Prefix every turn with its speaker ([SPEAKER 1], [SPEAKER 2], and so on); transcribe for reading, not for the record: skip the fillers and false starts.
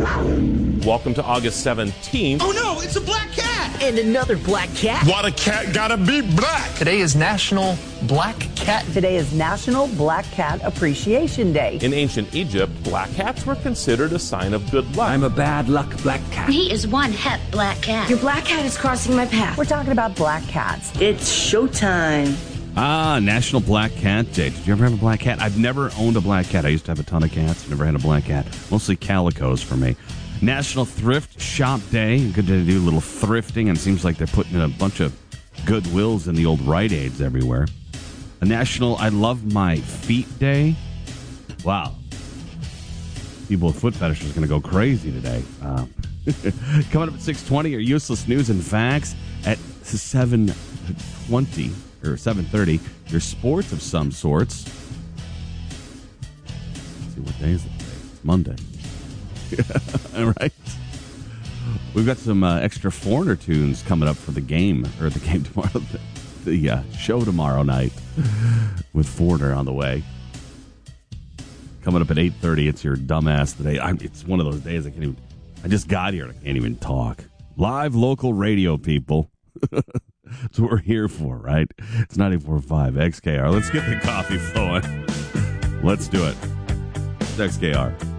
[SPEAKER 1] Welcome to August 17th.
[SPEAKER 2] Oh no, it's a black cat!
[SPEAKER 3] And another black cat.
[SPEAKER 4] Why the cat gotta be black?
[SPEAKER 5] Today is National Black Cat.
[SPEAKER 6] Today is National Black Cat Appreciation Day.
[SPEAKER 1] In ancient Egypt, black cats were considered a sign of good luck.
[SPEAKER 7] I'm a bad luck black cat.
[SPEAKER 8] He is one hep black cat.
[SPEAKER 9] Your black cat is crossing my path.
[SPEAKER 6] We're talking about black cats.
[SPEAKER 3] It's showtime.
[SPEAKER 10] National Black Cat Day. Did you ever have a black cat? I've never owned a black cat. I used to have a ton of cats. Never had a black cat. Mostly calicos for me. National Thrift Shop Day. Good to do a little thrifting, and it seems like they're putting in a bunch of Goodwills in the old Rite Aids everywhere. A National I Love My Feet Day. Wow. People with foot fetishes are going to go crazy today. Coming up at 6:20, your useless news and facts. At 7:20 or 7:30, your sports of some sorts. Let's see, what day is it today? It's Monday. All right. We've got some extra Foreigner tunes coming up for the game tomorrow, the show tomorrow night with Foreigner on the way. Coming up at 8:30, it's your dumbass today. It's one of those days I just got here and I can't even talk. Live local radio, people. That's what we're here for, right? It's 94.5 XKR. Let's get the coffee flowing. Let's do it. It's XKR.